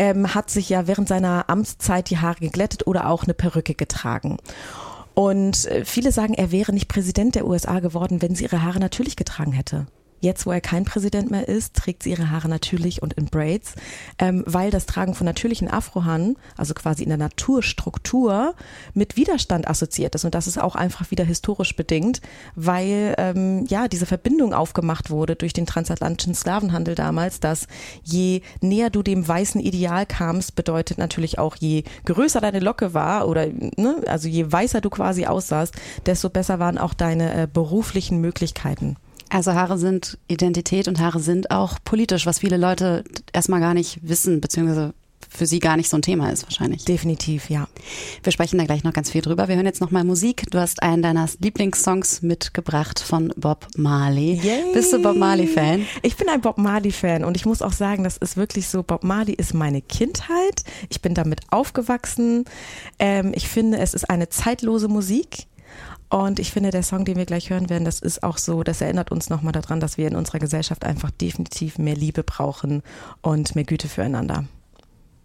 hat sich ja während seiner Amtszeit die Haare geglättet oder auch eine Perücke getragen. Und viele sagen, er wäre nicht Präsident der USA geworden, wenn sie ihre Haare natürlich getragen hätte. Jetzt, wo er kein Präsident mehr ist, trägt sie ihre Haare natürlich und in Braids, weil das Tragen von natürlichen Afrohaaren, also quasi in der Naturstruktur, mit Widerstand assoziiert ist. Und das ist auch einfach wieder historisch bedingt, weil diese Verbindung aufgemacht wurde durch den transatlantischen Sklavenhandel damals, dass je näher du dem weißen Ideal kamst, bedeutet natürlich auch, je größer deine Locke war oder also je weißer du quasi aussahst, desto besser waren auch deine beruflichen Möglichkeiten. Also Haare sind Identität und Haare sind auch politisch, was viele Leute erstmal gar nicht wissen, beziehungsweise für sie gar nicht so ein Thema ist wahrscheinlich. Definitiv, ja. Wir sprechen da gleich noch ganz viel drüber. Wir hören jetzt nochmal Musik. Du hast einen deiner Lieblingssongs mitgebracht von Bob Marley. Yay. Bist du Bob Marley-Fan? Ich bin ein Bob Marley-Fan und ich muss auch sagen, das ist wirklich so, Bob Marley ist meine Kindheit. Ich bin damit aufgewachsen. Ich finde, es ist eine zeitlose Musik. Und ich finde, der Song, den wir gleich hören werden, das ist auch so, das erinnert uns nochmal daran, dass wir in unserer Gesellschaft einfach definitiv mehr Liebe brauchen und mehr Güte füreinander.